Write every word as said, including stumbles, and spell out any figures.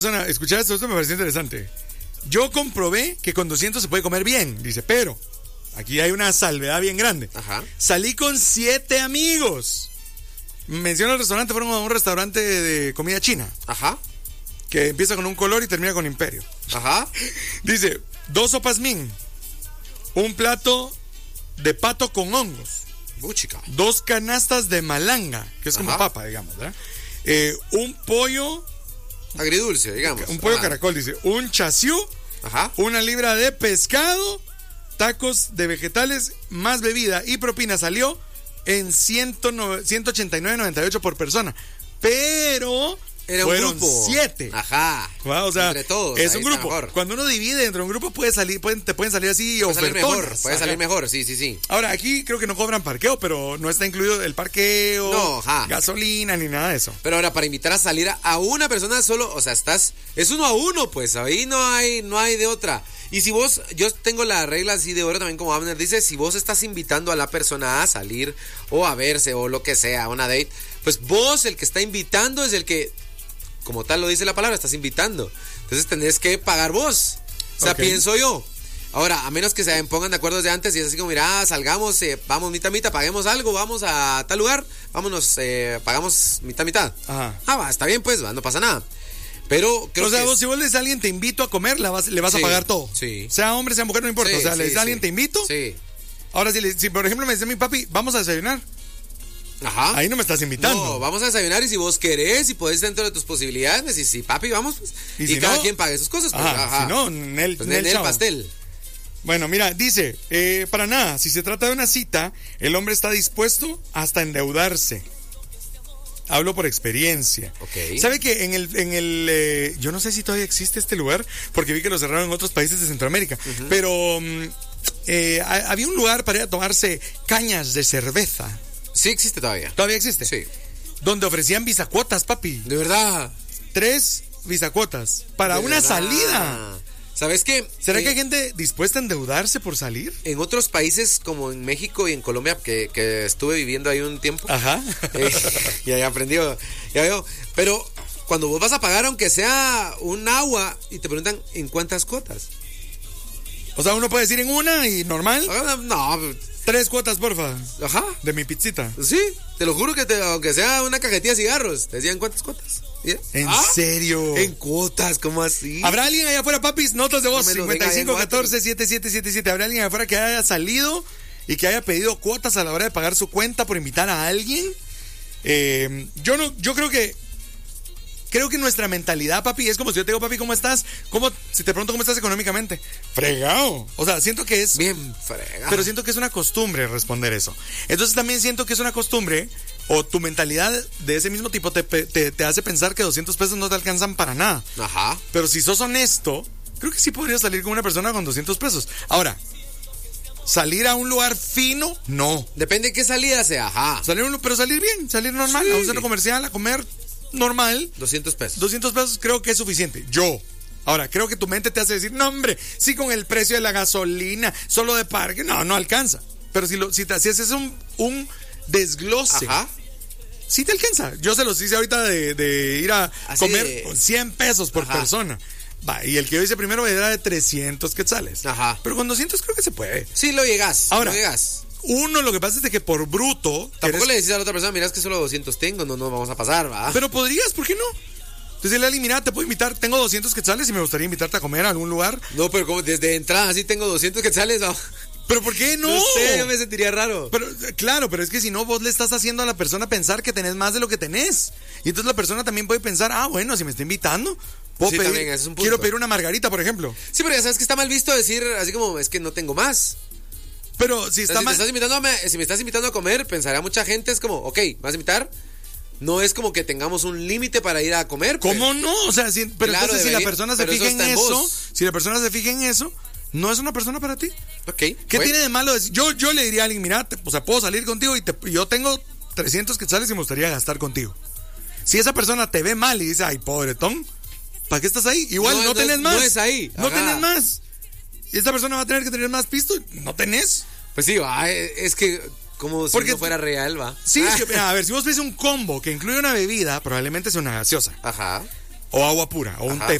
Escuchá esto, esto me pareció interesante. Yo comprobé que con doscientos se puede comer bien, dice, pero aquí hay una salvedad bien grande. Ajá. Salí con siete amigos. Menciona el restaurante, fueron a un restaurante de comida china. Ajá. Que empieza con un color y termina con imperio. Ajá. Dice, dos sopas min, un plato de pato con hongos, Buchica. dos canastas de malanga, que es como Ajá. papa, digamos, ¿verdad? Eh, un pollo, Agridulce, digamos. un pollo Ajá. caracol, dice, un chasiú, Ajá. una libra de pescado, tacos de vegetales, más bebida y propina. Salió en ciento ochenta y nueve noventa y ocho por persona. Pero Era un fueron grupo. siete. Ajá. Wow, o sea, entre todos. es ahí un está grupo. mejor. Cuando uno divide dentro de un grupo puede salir, pueden, te pueden salir así Puede salir mejor. ofertonas. Puede salir Ajá. mejor, sí, sí, sí. Ahora, aquí creo que no cobran parqueo, pero no está incluido el parqueo, No, ajá. gasolina, ni nada de eso. Pero ahora, para invitar a salir a, a una persona solo, o sea, estás, es uno a uno, pues, ahí no hay, no hay de otra. Y si vos, yo tengo la regla así de oro también, como Abner dice, si vos estás invitando a la persona a salir o a verse o lo que sea, a una date, pues vos, el que está invitando, es el que, como tal lo dice la palabra, estás invitando. Entonces tenés que pagar vos. O sea, Ok. pienso yo. Ahora, a menos que se pongan de acuerdo desde antes y es así como, mira, salgamos, eh, vamos mitad mitad, paguemos algo, vamos a tal lugar, vámonos, eh, pagamos mitad mitad. Ajá. Ah, va, está bien, pues, va, no pasa nada. Pero creo O sea, que vos, es- si vos le dices a alguien te invito a comer, la vas- le vas Sí, a pagar todo. sí. Sea hombre, sea mujer, no importa. Sí, o sea, le sí, dices a alguien sí. te invito. Sí. Ahora, si, le- si por ejemplo me dice mi papi, vamos a desayunar, Ajá. ahí no me estás invitando. No, vamos a desayunar y si vos querés y podés dentro de tus posibilidades, y si papi, vamos, pues. Y Y, si cada no- quien pague sus cosas, pues. Ajá, Ajá. si no, Nel, Pues Nel, en el chao. pastel. Bueno, mira, dice, eh, para nada, si se trata de una cita, el hombre está dispuesto hasta endeudarse. Hablo por experiencia. Ok. ¿Sabe que en el, en el eh, yo no sé si todavía existe este lugar, porque vi que lo cerraron en otros países de Centroamérica, pero mm, eh, ha- había un lugar para ir a tomarse cañas de cerveza. Sí existe todavía. ¿Todavía existe? Sí. Donde ofrecían bisacuotas, papi. De verdad. Tres bisacuotas para De una verdad. salida. ¿Sabes qué? ¿Será Eh, que hay gente dispuesta a endeudarse por salir? En otros países como en México y en Colombia, que, que estuve viviendo ahí un tiempo, Ajá. eh, y ahí aprendí, ya veo, pero cuando vos vas a pagar aunque sea un agua y te preguntan en cuántas cuotas. O sea, uno puede decir en una y normal. Ah, No, Tres cuotas, porfa, ajá, de mi pizzita. sí, te lo juro que te, aunque sea una cajetilla de cigarros, te decían cuántas cuotas. ¿Sí? ¿En Ah, serio? En cuotas, ¿cómo así? ¿Habrá alguien allá afuera, papis? Notas de voz, No me lo cincuenta y cinco diga, catorce setenta y siete setenta y siete. ¿Habrá alguien allá afuera que haya salido y que haya pedido cuotas a la hora de pagar su cuenta por invitar a alguien? Eh, yo no, yo creo que Creo que nuestra mentalidad, papi, es como si yo te digo, papi, ¿cómo estás? ¿Cómo, si te pregunto cómo estás económicamente? Fregado. O sea, siento que es... Bien frega. Pero siento que es una costumbre responder eso. Entonces también siento que es una costumbre, o tu mentalidad de ese mismo tipo te, te, te hace pensar que doscientos pesos no te alcanzan para nada. Ajá. Pero si sos honesto, creo que sí podrías salir con una persona con doscientos pesos. Ahora, salir a un lugar fino, no. Depende de qué salida sea, ajá. Salir, un- pero salir bien, salir normal, Sí. a un centro comercial, a comer normal. doscientos pesos. doscientos pesos creo que es suficiente. Yo. Ahora, creo que tu mente te hace decir, no, hombre, sí con el precio de la gasolina, solo de parque, no, no alcanza. Pero si, lo, si te si haces un, un desglose, Ajá. sí te alcanza. Yo se los hice ahorita de, de ir a Así comer de- con cien pesos por Ajá. persona. Va, y el que yo hice primero era de trescientos quetzales. Ajá. Pero con doscientos creo que se puede. Sí, lo llegas. Ahora, lo llegas. Uno, lo que pasa es de que por bruto... Tampoco querés- le decís a la otra persona, mirás que solo doscientos tengo, no nos vamos a pasar, ¿va? Pero podrías, ¿por qué no? Entonces, Lali, mira, te puedo invitar, tengo doscientos quetzales y me gustaría invitarte a comer a algún lugar. No, pero como desde entrada así tengo doscientos quetzales, no. ¿Pero por qué no? No sé, yo me sentiría raro. Pero, claro, pero es que si no, vos le estás haciendo a la persona pensar que tenés más de lo que tenés. Y entonces la persona también puede pensar, ah, bueno, si me está invitando, puedo Sí, pedir, también, ese es un punto. quiero pedir una margarita, por ejemplo. Sí, pero ya sabes que está mal visto decir así como, es que no tengo más. Pero si O sea, está si, mal... te estás invitando a me- si me estás invitando a comer, pensaría mucha gente, es como, ok, ¿me vas a invitar? No es como que tengamos un límite para ir a comer. pues. ¿Cómo no? O sea, si- pero Claro, entonces si debería- la persona se pero fija eso en está en eso, vos. si la persona se fija en eso, no es una persona para ti. Ok. ¿Qué bueno. tiene de malo decir? Yo, yo le diría a alguien, mira, te- o sea, puedo salir contigo y te- yo tengo trescientos quetzales y me gustaría gastar contigo. Si esa persona te ve mal y dice, ay, pobretón, ¿para qué estás ahí? Igual no, No, no tenés es- más. no es ahí. No Ajá. tenés más. Y esta persona va a tener que tener más pisto. No tenés. Pues sí, va, es que como si Porque no fuera real, va. Sí, Ah. es que, mira, a ver, si vos ves un combo que incluye una bebida, probablemente sea una gaseosa. Ajá. O agua pura, o un Ajá. té